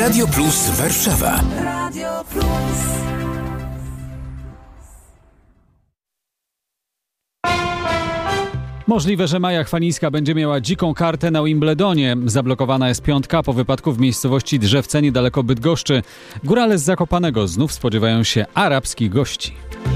Radio Plus Warszawa. Radio Plus. Możliwe, że Maja Chwalińska będzie miała dziką kartę na Wimbledonie. Zablokowana jest piątka po wypadku w miejscowości Drzewce niedaleko Bydgoszczy. Górale z Zakopanego znów spodziewają się arabskich gości.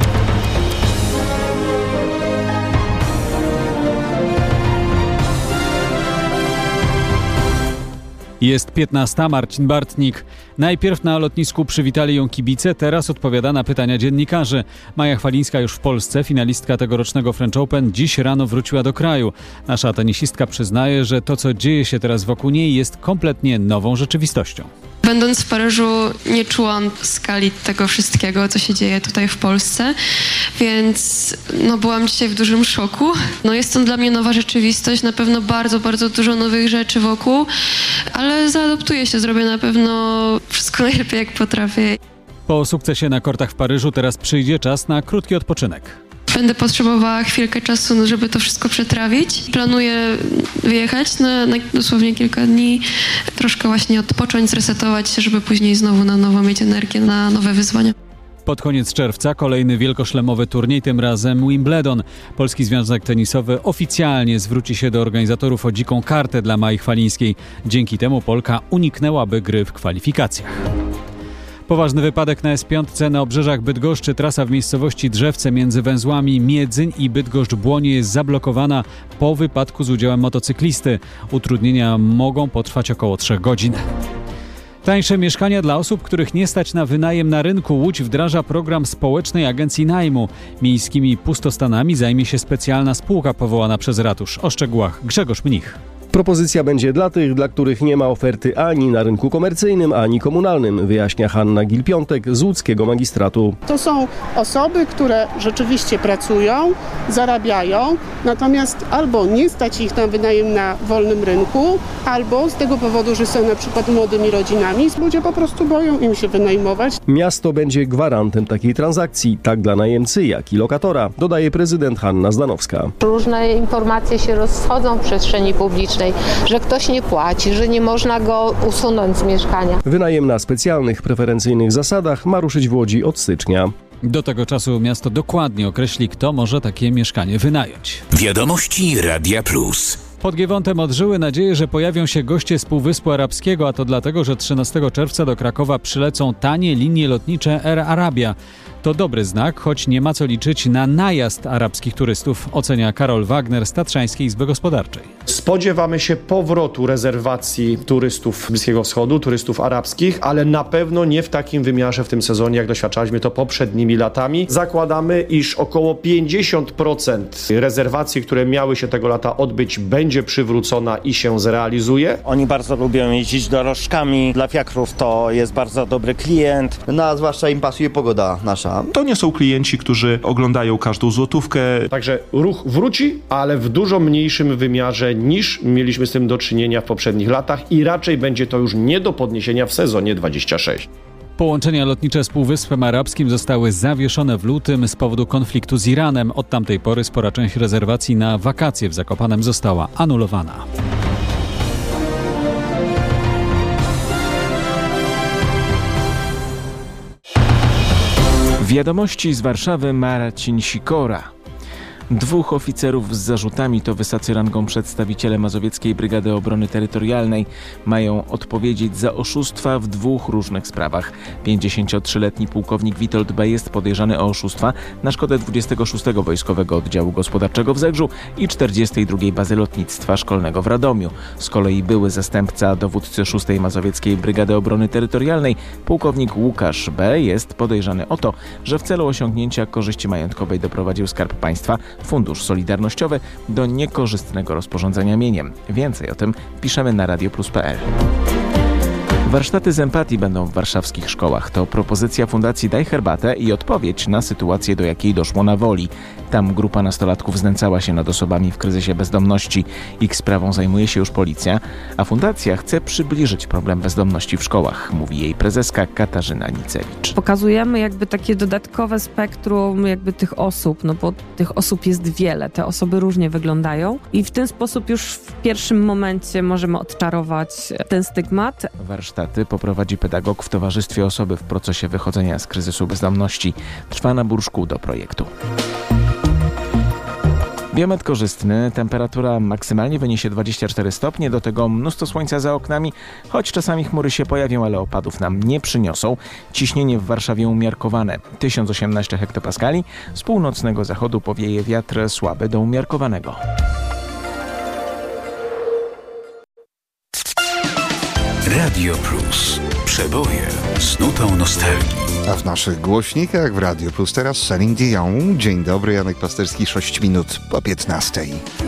Jest 15. Marcin Bartnik. Najpierw na lotnisku przywitali ją kibice, teraz odpowiada na pytania dziennikarzy. Maja Chwalińska już w Polsce, finalistka tegorocznego French Open, dziś rano wróciła do kraju. Nasza tenisistka przyznaje, że to, co dzieje się teraz wokół niej, jest kompletnie nową rzeczywistością. Będąc w Paryżu nie czułam skali tego wszystkiego, co się dzieje tutaj w Polsce, więc byłam dzisiaj w dużym szoku. Jest to dla mnie nowa rzeczywistość, na pewno bardzo, bardzo dużo nowych rzeczy wokół, ale zaadoptuję się, zrobię na pewno wszystko najlepiej jak potrafię. Po sukcesie na kortach w Paryżu teraz przyjdzie czas na krótki odpoczynek. Będę potrzebowała chwilkę czasu, żeby to wszystko przetrawić. Planuję wyjechać na dosłownie kilka dni, troszkę właśnie odpocząć, zresetować się, żeby później znowu na nowo mieć energię na nowe wyzwania. Pod koniec czerwca kolejny wielkoszlemowy turniej, tym razem Wimbledon. Polski Związek Tenisowy oficjalnie zwróci się do organizatorów o dziką kartę dla Mai Chwalińskiej. Dzięki temu Polka uniknęłaby gry w kwalifikacjach. Poważny wypadek na S5 na obrzeżach Bydgoszczy. Trasa w miejscowości Drzewce między węzłami Miedzyń i Bydgoszcz-Błonie jest zablokowana po wypadku z udziałem motocyklisty. Utrudnienia mogą potrwać około 3 godzin. Tańsze mieszkania dla osób, których nie stać na wynajem na rynku. Łódź wdraża program Społecznej Agencji Najmu. Miejskimi pustostanami zajmie się specjalna spółka powołana przez ratusz. O szczegółach Grzegorz Mnich. Propozycja będzie dla tych, dla których nie ma oferty ani na rynku komercyjnym, ani komunalnym, wyjaśnia Hanna Gil-Piątek z łódzkiego magistratu. To są osoby, które rzeczywiście pracują, zarabiają, natomiast albo nie stać ich na wynajem na wolnym rynku, albo z tego powodu, że są na przykład młodymi rodzinami, ludzie po prostu boją im się wynajmować. Miasto będzie gwarantem takiej transakcji, tak dla najemcy, jak i lokatora, dodaje prezydent Hanna Zdanowska. Różne informacje się rozchodzą w przestrzeni publicznej, że ktoś nie płaci, że nie można go usunąć z mieszkania. Wynajem na specjalnych, preferencyjnych zasadach ma ruszyć w Łodzi od stycznia. Do tego czasu miasto dokładnie określi, kto może takie mieszkanie wynająć. Wiadomości Radia Plus. Pod Giewontem odżyły nadzieje, że pojawią się goście z Półwyspu Arabskiego, a to dlatego, że 13 czerwca do Krakowa przylecą tanie linie lotnicze Air Arabia. To dobry znak, choć nie ma co liczyć na najazd arabskich turystów, ocenia Karol Wagner z Tatrzańskiej Izby Gospodarczej. Spodziewamy się powrotu rezerwacji turystów Bliskiego Wschodu, turystów arabskich, ale na pewno nie w takim wymiarze w tym sezonie, jak doświadczaliśmy to poprzednimi latami. Zakładamy, iż około 50% rezerwacji, które miały się tego lata odbyć, będzie przywrócona i się zrealizuje. Oni bardzo lubią jeździć dorożkami, dla fiakrów to jest bardzo dobry klient. A zwłaszcza im pasuje pogoda nasza. To nie są klienci, którzy oglądają każdą złotówkę. Także ruch wróci, ale w dużo mniejszym wymiarze niż mieliśmy z tym do czynienia w poprzednich latach i raczej będzie to już nie do podniesienia w sezonie 26. Połączenia lotnicze z Półwyspem Arabskim zostały zawieszone w lutym z powodu konfliktu z Iranem. Od tamtej pory spora część rezerwacji na wakacje w Zakopanem została anulowana. Wiadomości z Warszawy, Marcin Sikora. 2 oficerów z zarzutami to wysocy rangą przedstawiciele Mazowieckiej Brygady Obrony Terytorialnej mają odpowiedzieć za oszustwa w 2 różnych sprawach. 53-letni pułkownik Witold B. jest podejrzany o oszustwa na szkodę 26 Wojskowego Oddziału Gospodarczego w Zegrzu i 42 Bazy Lotnictwa Szkolnego w Radomiu. Z kolei były zastępca dowódcy 6 Mazowieckiej Brygady Obrony Terytorialnej, pułkownik Łukasz B. jest podejrzany o to, że w celu osiągnięcia korzyści majątkowej doprowadził Skarb Państwa, Fundusz Solidarnościowy do niekorzystnego rozporządzenia mieniem. Więcej o tym piszemy na radioplus.pl. Warsztaty z empatii będą w warszawskich szkołach. To propozycja Fundacji Daj Herbatę i odpowiedź na sytuację, do jakiej doszło na Woli. Tam grupa nastolatków znęcała się nad osobami w kryzysie bezdomności. Ich sprawą zajmuje się już policja, a fundacja chce przybliżyć problem bezdomności w szkołach, mówi jej prezeska Katarzyna Nicewicz. Pokazujemy takie dodatkowe spektrum tych osób, bo tych osób jest wiele, te osoby różnie wyglądają i w ten sposób już w pierwszym momencie możemy odczarować ten stygmat. Warsztaty warsztaty poprowadzi pedagog w towarzystwie osoby w procesie wychodzenia z kryzysu bezdomności. Trwa nabór szkół do projektu. Biometr korzystny, temperatura maksymalnie wyniesie 24 stopnie, do tego mnóstwo słońca za oknami, choć czasami chmury się pojawią, ale opadów nam nie przyniosą. Ciśnienie w Warszawie umiarkowane 1018 hektopaskali, z północnego zachodu powieje wiatr słaby do umiarkowanego. Radio Plus. Przeboje z nutą nostalgii. A w naszych głośnikach w Radio Plus teraz Celine Dion. Dzień dobry, Janek Pasterski, 6 minut po 15.